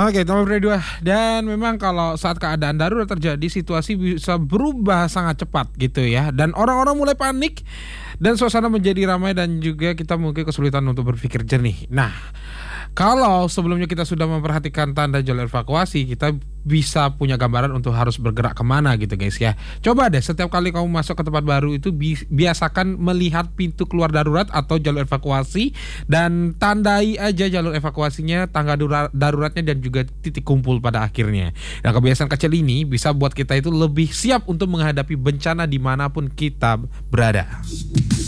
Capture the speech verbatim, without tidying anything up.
Oke, nomor dua. Dan memang kalau saat keadaan darurat terjadi, situasi bisa berubah sangat cepat gitu ya. Dan orang-orang mulai panik dan suasana menjadi ramai dan juga kita mungkin kesulitan untuk berpikir jernih. Nah, kalau sebelumnya kita sudah memperhatikan tanda jalur evakuasi, kita bisa punya gambaran untuk harus bergerak kemana gitu guys ya. Coba deh setiap kali kamu masuk ke tempat baru itu bi- biasakan melihat pintu keluar darurat atau jalur evakuasi dan tandai aja jalur evakuasinya, tangga dura- daruratnya dan juga titik kumpul pada akhirnya. Nah, kebiasaan kecil ini bisa buat kita itu lebih siap untuk menghadapi bencana dimanapun kita berada.